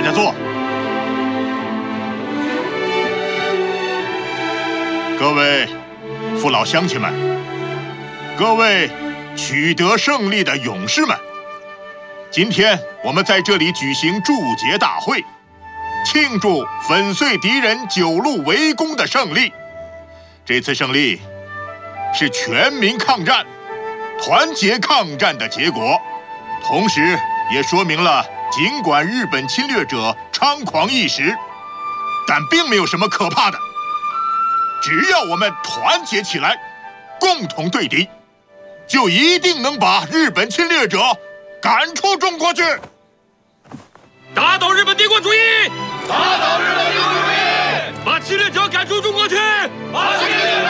家坐。各位父老乡亲们，各位取得胜利的勇士们，今天我们在这里举行祝捷大会，庆祝粉碎敌人9路围攻的胜利。这次胜利是全民抗战、团结抗战的结果，同时也说明了尽管日本侵略者猖狂一时，但并没有什么可怕的。只要我们团结起来，共同对敌，就一定能把日本侵略者赶出中国去！ 打倒日本帝国主义！ 打倒日本帝国主义！ 把侵略者赶出中国去！ 把侵略者